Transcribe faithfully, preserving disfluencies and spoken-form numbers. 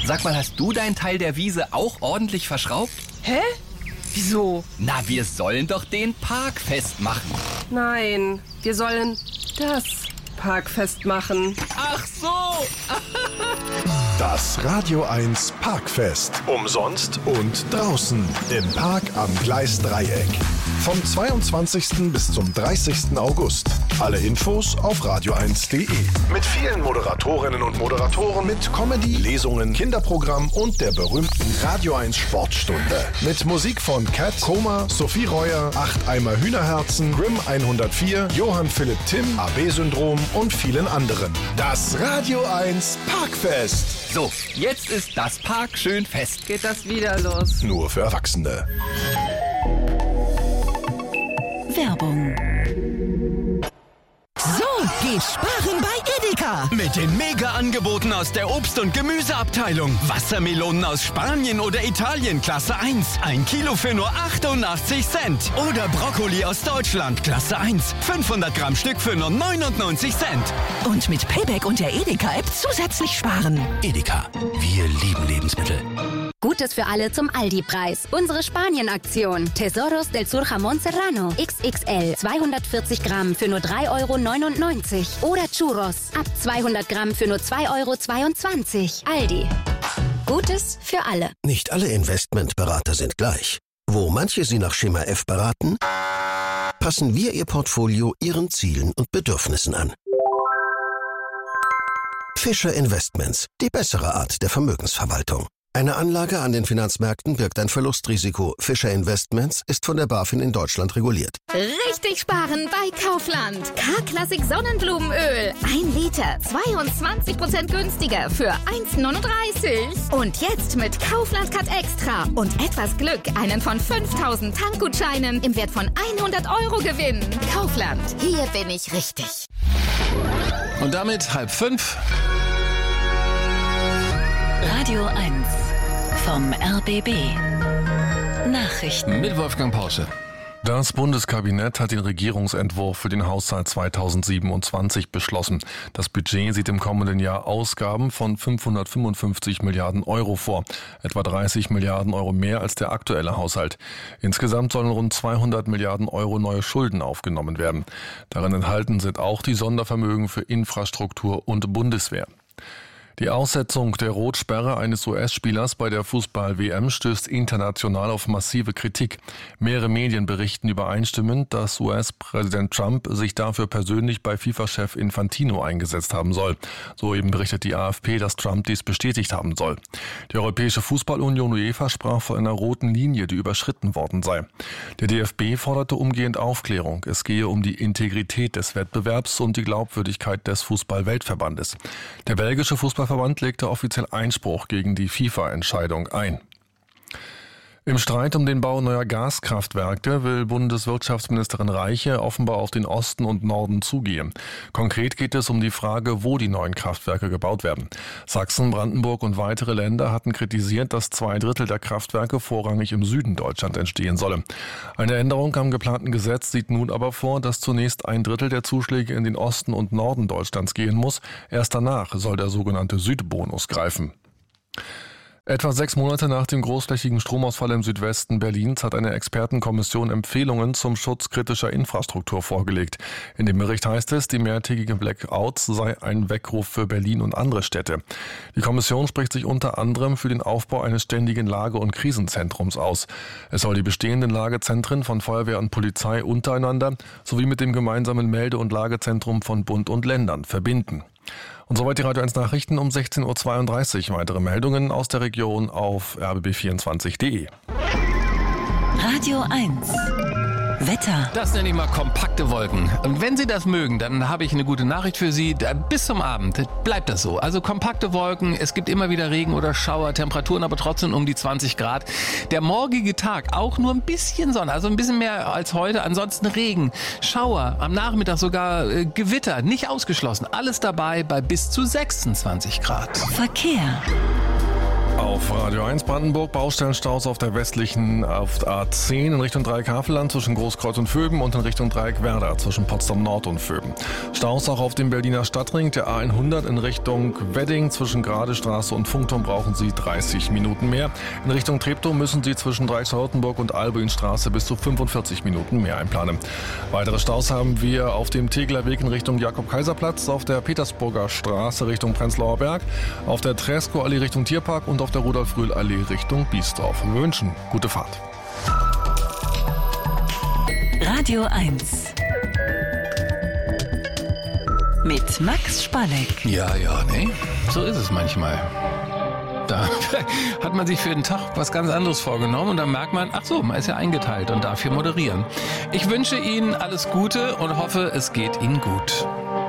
Sag mal, hast du deinen Teil der Wiese auch ordentlich verschraubt? Hä? Wieso? Na, wir sollen doch den Park festmachen. Nein, wir sollen das Park festmachen. Ach so! Das Radio eins Parkfest. Umsonst und draußen im Park am Gleisdreieck. Vom zweiundzwanzigsten bis zum dreißigsten August. Alle Infos auf radio eins punkt de. Mit vielen Moderatorinnen und Moderatoren, mit Comedy, Lesungen, Kinderprogramm und der berühmten Radio eins Sportstunde. Mit Musik von Cat, Koma, Sophie Reuer, Acht Eimer Hühnerherzen, Grimm hundertvier, Johann Philipp Timm, A B-Syndrom und vielen anderen. Das Radio eins Parkfest. So, jetzt ist das Park schön fest. Geht das wieder los? Nur für Erwachsene. Werbung. So geht Sparen bei Edeka. Mit den Mega-Angeboten aus der Obst- und Gemüseabteilung. Wassermelonen aus Spanien oder Italien Klasse eins. Ein Kilo für nur achtundachtzig Cent. Oder Brokkoli aus Deutschland Klasse eins. fünfhundert Gramm Stück für nur neunundneunzig Cent. Und mit Payback und der Edeka-App zusätzlich sparen. Edeka, wir lieben Lebensmittel. Gutes für alle zum Aldi-Preis. Unsere Spanien-Aktion. Tesoros del Sur Jamón Serrano. X X L. zweihundertvierzig Gramm für nur drei Euro neunundneunzig. Oder Churros. Ab zweihundert Gramm für nur zwei Euro zweiundzwanzig. Aldi. Gutes für alle. Nicht alle Investmentberater sind gleich. Wo manche Sie nach Schema F beraten, passen wir Ihr Portfolio Ihren Zielen und Bedürfnissen an. Fischer Investments. Die bessere Art der Vermögensverwaltung. Eine Anlage an den Finanzmärkten birgt ein Verlustrisiko. Fischer Investments ist von der BaFin in Deutschland reguliert. Richtig sparen bei Kaufland. K-Classic Sonnenblumenöl. Ein Liter, zweiundzwanzig Prozent günstiger für eins neununddreißig. Und jetzt mit Kaufland Cut Extra und etwas Glück einen von fünftausend Tankgutscheinen im Wert von hundert Euro gewinnen. Kaufland, hier bin ich richtig. Und damit halb fünf. Radio eins vom R B B. Nachrichten mit Wolfgang Pausche. Das Bundeskabinett hat den Regierungsentwurf für den Haushalt zweitausendsiebenundzwanzig beschlossen. Das Budget sieht im kommenden Jahr Ausgaben von fünfhundertfünfundfünfzig Milliarden Euro vor, etwa dreißig Milliarden Euro mehr als der aktuelle Haushalt. Insgesamt sollen rund zweihundert Milliarden Euro neue Schulden aufgenommen werden. Darin enthalten sind auch die Sondervermögen für Infrastruktur und Bundeswehr. Die Aussetzung der Rotsperre eines U S-Spielers bei der Fußball-W M stößt international auf massive Kritik. Mehrere Medien berichten übereinstimmend, dass U S-Präsident Trump sich dafür persönlich bei FIFA-Chef Infantino eingesetzt haben soll. Soeben berichtet die A F P, dass Trump dies bestätigt haben soll. Die Europäische Fußballunion UEFA sprach von einer roten Linie, die überschritten worden sei. Der D F B forderte umgehend Aufklärung. Es gehe um die Integrität des Wettbewerbs und die Glaubwürdigkeit des Fußball-Weltverbandes. Der belgische Fußball Verband legte offiziell Einspruch gegen die FIFA-Entscheidung ein. Im Streit um den Bau neuer Gaskraftwerke will Bundeswirtschaftsministerin Reiche offenbar auf den Osten und Norden zugehen. Konkret geht es um die Frage, wo die neuen Kraftwerke gebaut werden. Sachsen, Brandenburg und weitere Länder hatten kritisiert, dass zwei Drittel der Kraftwerke vorrangig im Süden Deutschlands entstehen solle. Eine Änderung am geplanten Gesetz sieht nun aber vor, dass zunächst ein Drittel der Zuschläge in den Osten und Norden Deutschlands gehen muss. Erst danach soll der sogenannte Südbonus greifen. Etwa sechs Monate nach dem großflächigen Stromausfall im Südwesten Berlins hat eine Expertenkommission Empfehlungen zum Schutz kritischer Infrastruktur vorgelegt. In dem Bericht heißt es, die mehrtägige Blackouts sei ein Weckruf für Berlin und andere Städte. Die Kommission spricht sich unter anderem für den Aufbau eines ständigen Lage- und Krisenzentrums aus. Es soll die bestehenden Lagezentren von Feuerwehr und Polizei untereinander sowie mit dem gemeinsamen Melde- und Lagezentrum von Bund und Ländern verbinden. Und soweit die Radio eins Nachrichten um sechzehn Uhr zweiunddreißig. Weitere Meldungen aus der Region auf r b b vierundzwanzig punkt de. Radio eins. Wetter. Das nenne ich mal kompakte Wolken. Und wenn Sie das mögen, dann habe ich eine gute Nachricht für Sie. Bis zum Abend bleibt das so. Also kompakte Wolken, es gibt immer wieder Regen oder Schauer, Temperaturen aber trotzdem um die zwanzig Grad. Der morgige Tag auch nur ein bisschen Sonne, also ein bisschen mehr als heute. Ansonsten Regen, Schauer, am Nachmittag sogar äh, Gewitter, nicht ausgeschlossen. Alles dabei bei bis zu sechsundzwanzig Grad. Verkehr. auf Radio eins Brandenburg. Baustellenstaus auf der westlichen auf A zehn in Richtung Dreieck Havelland zwischen Großkreuz und Vöben und in Richtung Dreieck Werder zwischen Potsdam Nord und Vöben. Staus auch auf dem Berliner Stadtring, der A hundert in Richtung Wedding zwischen Gradestraße und Funkturm brauchen Sie dreißig Minuten mehr. In Richtung Treptow müssen Sie zwischen Dreieck-Charlottenburg und Albuinstraße bis zu fünfundvierzig Minuten mehr einplanen. Weitere Staus haben wir auf dem Tegeler Weg in Richtung Jakob-Kaiser-Platz, auf der Petersburger Straße Richtung Prenzlauer Berg, auf der Tresco-Allee Richtung Tierpark und auf der Rudolf-Rühl-Allee Richtung Biesdorf. Wir wünschen gute Fahrt. Radio eins. Mit Max Spalleck. Ja, ja, ne? So ist es manchmal. Da hat man sich für den Tag was ganz anderes vorgenommen und dann merkt man, ach so, man ist ja eingeteilt und darf hier moderieren. Ich wünsche Ihnen alles Gute und hoffe, es geht Ihnen gut.